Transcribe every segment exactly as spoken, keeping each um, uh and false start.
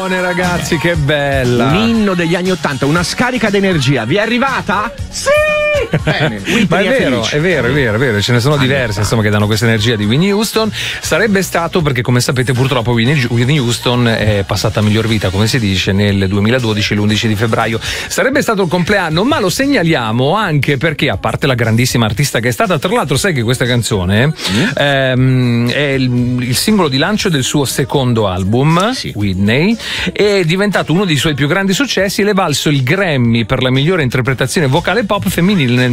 canzone, ragazzi, che bella. Un inno degli anni ottanta, una scarica d'energia. Vi è arrivata? Sì! Bene, ma è vero, è vero, è vero, è vero, ce ne sono diverse insomma che danno questa energia di Whitney Houston. Sarebbe stato, perché come sapete purtroppo Whitney Houston è passata a miglior vita, come si dice, nel duemiladodici, l'undici di febbraio. Sarebbe stato il compleanno, ma lo segnaliamo anche perché, a parte la grandissima artista che è stata, tra l'altro sai che questa canzone mm. ehm, è il, il singolo di lancio del suo secondo album, sì. Whitney, è diventato uno dei suoi più grandi successi e le è valso il Grammy per la migliore interpretazione vocale pop femminile nel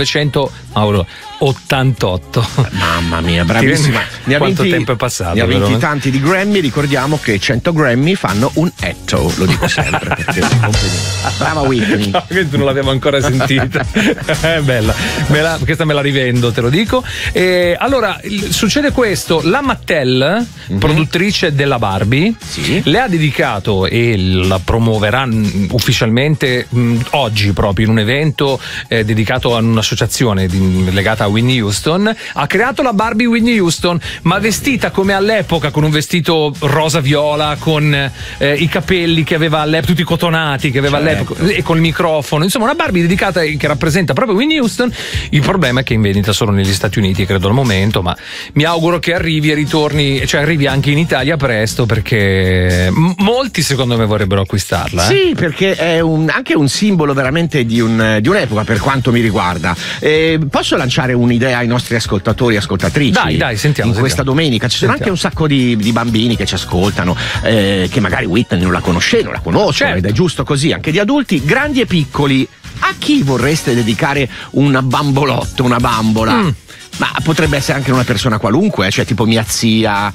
millenovecentottantotto. Mamma mia, bravissima. Ne ha Quanto vinti, tempo è passato? Ne ha vinti tanti di Grammy. Ricordiamo che cento Grammy fanno un etto, lo dico sempre. Brava Whitney. No, che tu non l'abbiamo ancora sentita. È bella. Me la, questa me la rivendo, te lo dico. E allora succede questo: la Mattel, mm-hmm. produttrice della Barbie, sì. le ha dedicato e la promuoverà ufficialmente mh, oggi proprio in un evento eh, dedicato a un'associazione di, legata a Whitney Houston. Ha creato la Barbie Whitney Houston, ma vestita come all'epoca, con un vestito rosa viola, con eh, i capelli che aveva all'epoca, tutti cotonati che aveva certo. all'epoca, e col microfono. Insomma, una Barbie dedicata, che rappresenta proprio Whitney Houston. Il problema è che è in vendita solo negli Stati Uniti, credo al momento, ma mi auguro che arrivi e ritorni, cioè arrivi anche in Italia presto, perché m- molti secondo me vorrebbero acquistarla. Eh? Sì, perché è un, anche un simbolo veramente di, un, di un'epoca, per quanto mi riguarda. Eh, posso lanciare un'idea ai nostri ascoltatori e ascoltatrici? Dai, dai, sentiamo. In sentiamo. questa domenica ci sono sentiamo. anche un sacco di, di bambini che ci ascoltano, eh, che magari Whitney non la conoscono, la conoscono, certo. ed è giusto così, anche di adulti, grandi e piccoli. A chi vorreste dedicare una bambolotto, una bambola? Mm. Ma potrebbe essere anche una persona qualunque, cioè tipo mia zia.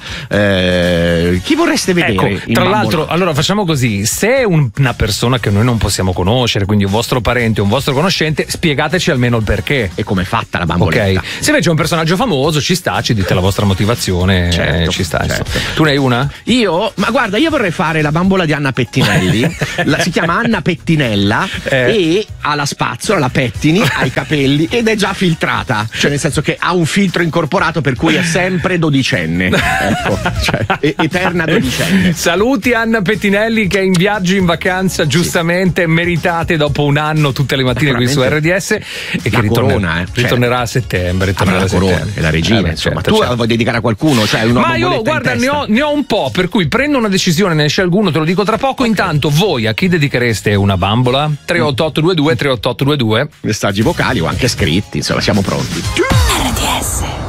Eh, chi vorreste vedere? Ecco, tra l'altro, allora facciamo così: se è un, una persona che noi non possiamo conoscere, quindi un vostro parente, un vostro conoscente, spiegateci almeno il perché. E come è fatta la bamboletta. Ok. Se invece è un personaggio famoso, ci sta, ci dite la vostra motivazione. Certo, ci sta. Certo. Tu ne hai una? Io? Ma guarda, io vorrei fare la bambola di Anna Pettinelli. la, si chiama Anna Pettinella eh. e ha la spazzola, la pettini, ha i capelli ed è già filtrata. Cioè, nel senso che ha un filtro incorporato per cui è sempre dodicenne, ecco, cioè, eterna dodicenne. Saluti Anna Pettinelli che è in viaggio, in vacanza, giustamente, sì. meritate dopo un anno tutte le mattine qui su R D S, e che ritornerà, corona, eh, ritornerà certo. a settembre, ritornerà la a corona, settembre. È la regina, eh, insomma. Certo, tu certo. la vuoi dedicare a qualcuno? Cioè una Ma io guarda, ne ho, ne ho un po', per cui prendo una decisione, ne esce alguno, te lo dico tra poco. Okay. Intanto voi a chi dedichereste una bambola? tre otto otto due due tre otto otto due due. Messaggi vocali o anche scritti, insomma, siamo pronti. R D S